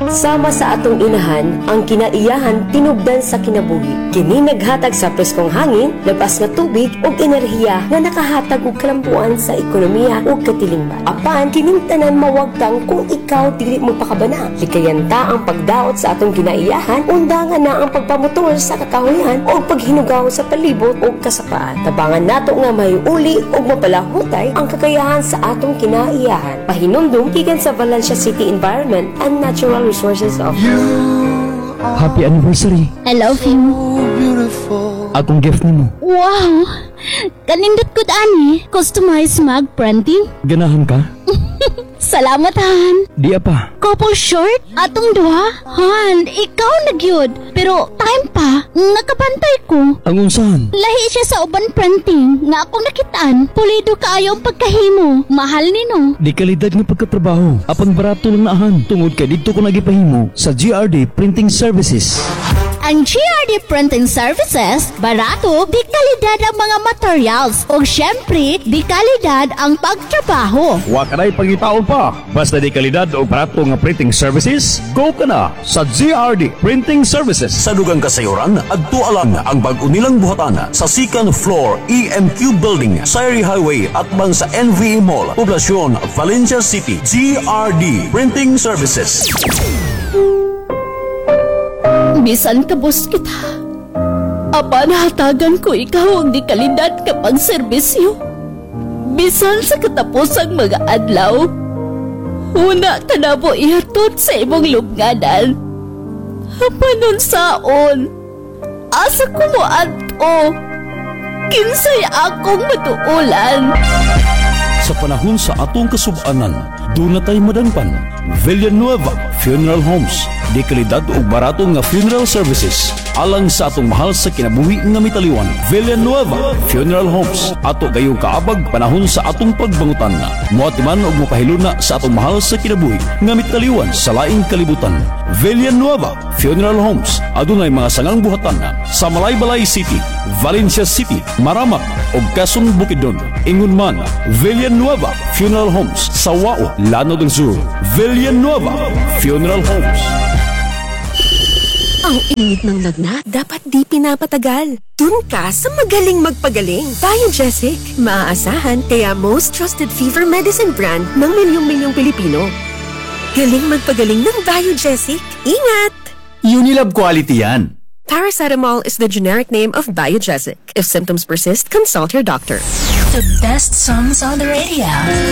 Sama sa atong inahan, ang kinaiyahan tinubdan sa kinabuhi. Kini naghatag sa preskong hangin, labas nga tubig ug enerhiya nga nakahatag og kalampuan sa ekonomiya ug katilingban. Apan kining tanan mawagtang kung ikaw dili mo pakabana. Likayanta ang pagdaot sa atong kinaiyahan, undangan na ang pagpamotor sa kakahuyan o paghinugaw sa palibot o kasapaan. Tabangan nato nga may uli o mapalahutay ang kakayahan sa atong kinaiyahan. Pahinumdum gikan sa Valencia City Environment and Natural Resources Office. Happy anniversary. I love you. Akong gift nimo. Wow! Kanindot ko ani. Customized mag printing. Ganahan ka? Salamat, Han. Di apa. Couple short? Atong duha? Han, ikaw nagyod. Pero time pa, nakabantay ko. Ang unsahan? Lahi siya sa uban printing nga akong nakitaan. Pulido kaayo ang pagkahimo. Mahal nino. Di kalidad nga pagkatrabaho. Apan barato lang naahan. Tungod kay dito ko nagipahimo sa GRD Printing Services. Ang GRD Printing Services, barato, di kalidad ang mga materials. O syempre, di kalidad ang pagtrabaho. Wa ka na'y pangitaon pa. Basta di kalidad o barato nga printing services, go ka na sa GRD Printing Services. Sa dugang kasayuran, adtualang ang bag-o nilang buhatan sa second floor EMQ Building, Sayri Highway at bang sa NVE Mall, Poblacion, Valencia City. GRD Printing Services. Bisan kabos kita. Apan hatagan ko ikaw ang di kalidad kapag serbisyo. Bisan sa katapusang mga adlaw, una ka na po ihatod sa imong lubnganan. Apan saon, asa ko mo ato, kinsay akong matuulan. Sa panahon sa atong kasub-anan, doon na tayo madangpan. Villanueva Funeral Homes. Di kalidad o barato nga funeral services alang sa atong mahal sa kinabuhi nga mitaliwan. Villanueva Funeral Homes. Ato gayong kaabag panahon sa atong pagbangutan. Muatiman og mapahiluna sa atong mahal sa kinabuhi nga mitaliwan sa laing kalibutan. Villanueva Funeral Homes. Adunay mga sangang buhatan sa Malaybalay City, Valencia City, Maramak ug Quezon Bukidnon. Ingon man, Villanueva Funeral Homes sa Wao, Lanao del Sur. Villanueva Funeral Homes. Ang init ng lagnat, dapat di pinapatagal. Dun ka sa magaling magpagaling. Biogesic, maaasahan kaya most trusted fever medicine brand ng milyong-milyong Pilipino. Galing magpagaling ng Biogesic. Ingat! Unilab quality yan. Paracetamol is the generic name of Biogesic. If symptoms persist, consult your doctor. The best songs on the radio.